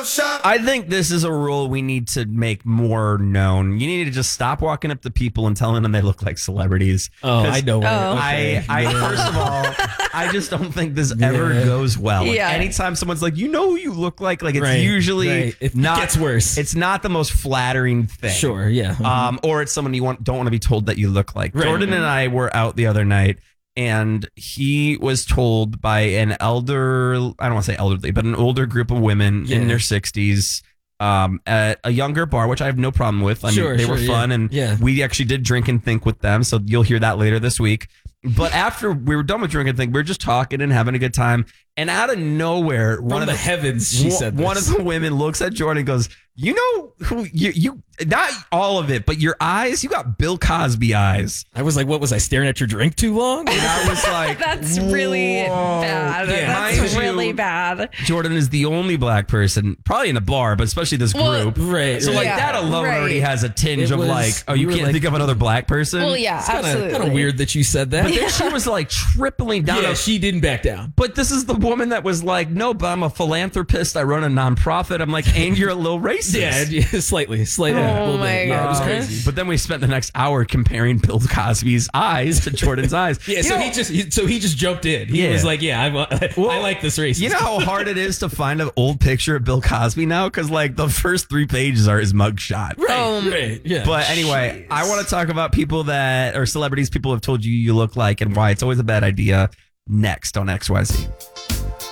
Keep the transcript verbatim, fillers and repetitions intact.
one-stop shop. I think this is a rule we need to make more known. You need to just stop walking up to people and telling them they look like celebrities. Oh, I know. What Oh. okay. I, I first of all, I just don't think this ever Yeah. goes well. Like, Yeah. anytime someone's like, you know who you look like, like it's Right, usually right. It not. gets worse. It's not the most flattering thing. Sure, yeah. Um, or it's someone you want don't want to be told that you look like. Right. Jordan and I were out the other night, and he was told by an elder, I don't want to say elderly, but an older group of women Yeah. in their sixties um, at a younger bar, which I have no problem with. I mean, Sure, they sure, were fun, yeah. and Yeah. we actually did drink and think with them, so you'll hear that later this week. But after we were done with drink and think, we were just talking and having a good time, and out of nowhere, From one of the the heavens, she one, said one this. of the women looks at Jordan and goes, you know who you, you not all of it, but your eyes, you got Bill Cosby eyes. I was like, what was I staring at your drink too long? And I was like, That's really whoa. bad. Yeah. That's Mind you, really bad. Jordan is the only black person, probably in a bar, but especially this Well, group. Right. So like Yeah, that alone right. already has a tinge It of was- like, oh, you you were can't like- think of another black person. Well, yeah, It's kinda, absolutely. kind of weird that you said that. But then she was like tripling down. yeah, on- she didn't back down. But this is the woman that was like, no, but I'm a philanthropist. I run a nonprofit. I'm like, and you're a little racist. Yeah, yeah, slightly, slightly. Oh a little my bit. Yeah, it was gosh. crazy. But then we spent the next hour comparing Bill Cosby's eyes to Jordan's eyes. Yeah, You so know- he just he, so he just jumped in. He Yeah. was like, "Yeah, I, I, Well, I like this race." You know how hard it is to find an old picture of Bill Cosby now? Because like the first three pages are his mugshot. right? Um, right. Yeah. But anyway, I want to talk about people that or celebrities people have told you you look like and why it's always a bad idea next on X Y Z.